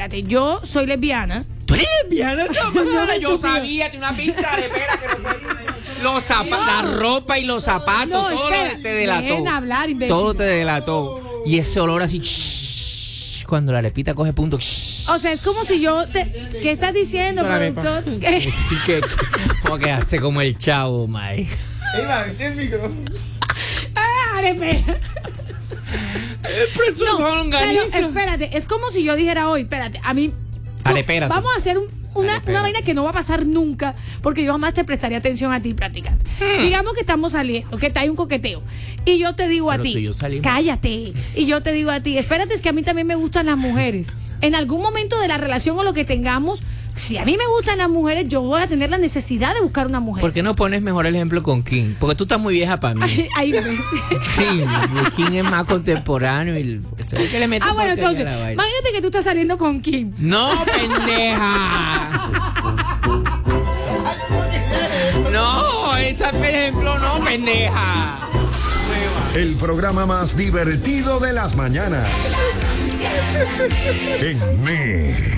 espérate, yo soy lesbiana. ¿Tú eres lesbiana? No, Yo estúpido. sabía, tiene una pinta de pera que los zapatos, la ropa y los zapatos, No, todo espera, te delató. dejen hablar, imbécil. Todo te delató. Y ese olor así, shh, cuando la arepita coge punto. Shh. O sea, es como si yo te... ¿Qué estás diciendo, Para arepa. productor? ¿Qué? ¿Cómo quedaste como el chavo, Mike? Eva, ¿qué es el micro? Arepe. Pero eso No, es pero longaniza. espérate, es como si yo dijera hoy, espérate, a mí... Arepérate. Vamos a hacer una Arepérate. vaina que no va a pasar nunca, porque yo jamás te prestaría atención a ti, practicante. Digamos que estamos saliendo, que hay un coqueteo, y yo te digo Pero a tú y ti, yo salimos. cállate, y yo te digo a ti, espérate, es que a mí también me gustan las mujeres. En algún momento de la relación o lo que tengamos, si a mí me gustan las mujeres, yo voy a tener la necesidad de buscar una mujer. ¿Por qué no pones mejor el ejemplo con King? Porque tú estás muy vieja para mí. Ahí ves. Sí, King es más contemporáneo y se ve que le mete Bueno, porquería a entonces, la vaina. imagínate que tú estás saliendo con Kim. No, pendeja. No, ese ejemplo no, pendeja. El programa más divertido de las mañanas. En Me.